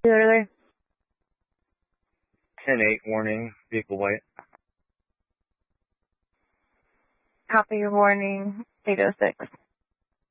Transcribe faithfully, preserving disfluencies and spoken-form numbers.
Earlier. ten eight warning, vehicle white. Copy your warning, eight oh six.